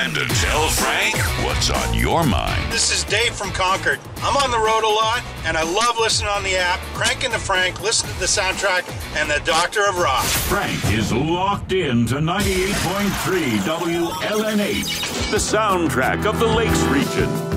And to tell Frank what's on your mind. This is Dave from Concord. I'm on the road a lot, and I love listening on the app, cranking to Frank, listen to the soundtrack, and the Doctor of Rock. Frank is locked in to 98.3 WLNH, the soundtrack of the Lakes region.